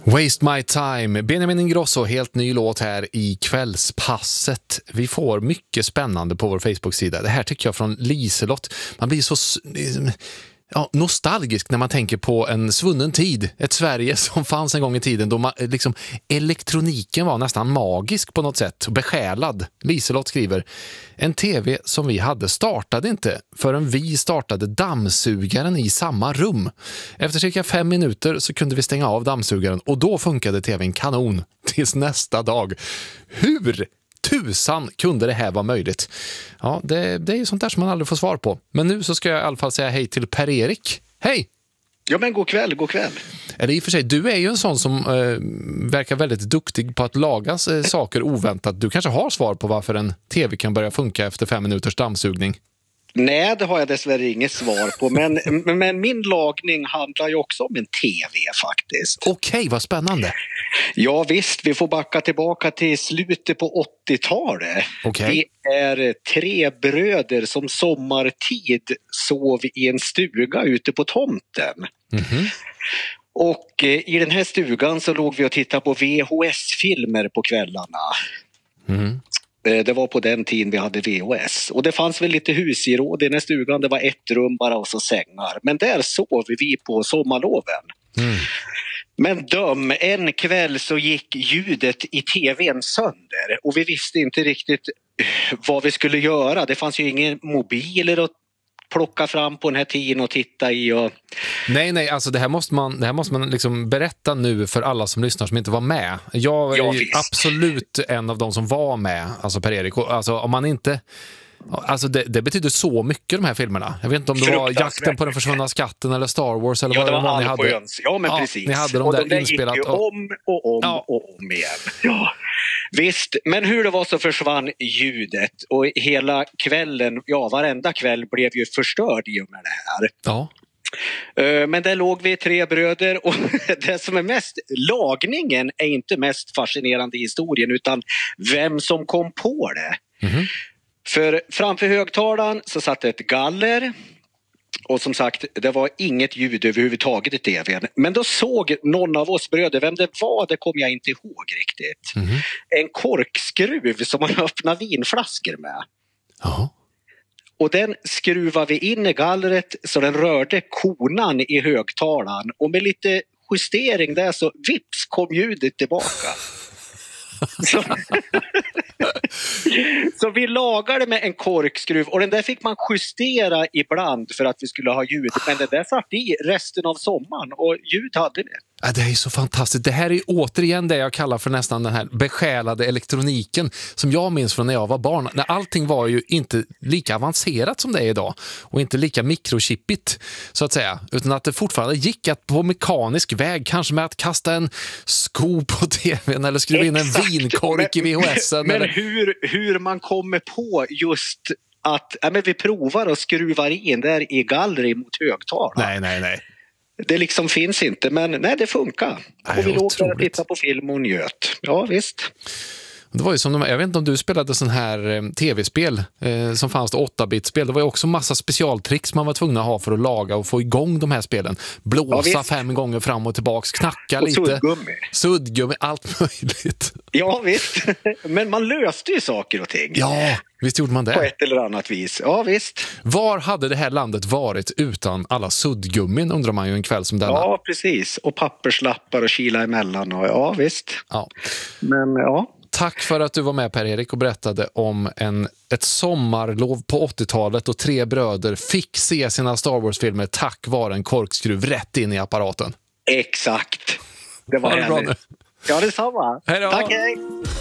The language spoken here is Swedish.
Waste My Time, Benjamin Ingrosso, helt ny låt här i kvällspasset. Vi får mycket spännande på vår Facebook-sida. Det här tycker jag från Liselott. Man blir så nostalgisk när man tänker på en svunnen tid. Ett Sverige som fanns en gång i tiden då liksom, elektroniken var nästan magisk på något sätt. Besjälad. Liselott skriver: en tv som vi hade startade inte förrän vi startade dammsugaren i samma rum. Efter cirka 5 minuter så kunde vi stänga av dammsugaren och då funkade tvn kanon tills nästa dag. Hur tusan kunde det här vara möjligt? Ja, det är ju sånt där som man aldrig får svar på. Men nu så ska jag i alla fall säga hej till Per-Erik. Hej! Ja, men god kväll. Eller i och för sig, du är ju en sån som verkar väldigt duktig på att laga saker oväntat. Du kanske har svar på varför en tv kan börja funka efter 5 minuters dammsugning. Nej, det har jag dessvärre inget svar på. Men min lagning handlar ju också om en tv faktiskt. Okej, vad spännande. Ja visst, vi får backa tillbaka till slutet på 80-talet. Okej. Vi är 3 bröder som sommartid sov i en stuga ute på tomten. Mhm. Och i den här stugan så låg vi och tittade på VHS-filmer på kvällarna. Mhm. Det var på den tiden vi hade VHS. Och det fanns väl lite husgeråd i den här stugan. Det var 1 rum bara och så sängar. Men där sov vi på sommarloven. Mm. Men en kväll så gick ljudet i tvn sönder. Och vi visste inte riktigt vad vi skulle göra. Det fanns ju ingen mobiler att plocka fram på den här tiden och titta i. Och... Nej, alltså det här måste man liksom berätta nu för alla som lyssnar som inte var med. Jag är ju absolut en av de som var med, alltså Per-Erik. Alltså om man inte... Alltså det betyder så mycket, de här filmerna. Jag vet inte om det var Jakten på den försvunna skatten eller Star Wars eller vad det var ni hade. Ja, men precis. Ni hade dem och där inspelat. Gick ju om och om igen. Ja, visst. Men hur det var så försvann ljudet. Och hela kvällen, varenda kväll blev ju förstörd i och med det här. Ja. Men där låg vi 3 bröder och det som är mest, lagningen är inte mest fascinerande i historien utan vem som kom på det. Mm-hmm. För framför högtalaren så satt ett galler och som sagt det var inget ljud överhuvudtaget i tvn. Men då såg någon av oss bröder, vem det var det kom jag inte ihåg riktigt. Mm-hmm. En korkskruv som man öppnar vinflaskor med. Jaha. Och den skruvar vi in i gallret så den rörde konan i högtalaren. Och med lite justering där så vips kom ljudet tillbaka. Så vi lagade med en korkskruv och den där fick man justera ibland för att vi skulle ha ljud. Men det där satt i resten av sommaren och ljud hade det. Ja, det är så fantastiskt. Det här är återigen det jag kallar för nästan den här besjälade elektroniken som jag minns från när jag var barn. När allting var ju inte lika avancerat som det är idag och inte lika mikrochippigt så att säga. Utan att det fortfarande gick att på mekanisk väg, kanske med att kasta en sko på tvn eller skruva in en vinkork i VHSen. Men hur man kommer på just att men vi provar och skruvar in där i gallret mot högtalaren. Nej. Det liksom finns inte, men nej, det funkar. Och vi låg där och tittade på film och njöt. Ja, visst. Det var ju som jag vet inte om du spelade sån här tv-spel som fanns det 8-bit-spel. Det var ju också massa specialtricks man var tvungen att ha för att laga och få igång de här spelen. Blåsa 5 gånger fram och tillbaks, knacka och lite. Suddgummi, allt möjligt. Ja, visst. Men man löste ju saker och ting. Ja, visst gjorde man det. På ett eller annat vis. Ja, visst. Var hade det här landet varit utan alla suddgummin, undrar man ju en kväll som denna. Ja, precis. Och papperslappar och kila emellan. Och, ja, visst. Ja. Men ja. Tack för att du var med, Per-Erik, och berättade om ett sommarlov på 80-talet och 3 bröder fick se sina Star Wars-filmer tack vare en korkskruv rätt in i apparaten. Exakt. Det var bra nu. Ja, detsamma. Hej då. Tack, hej.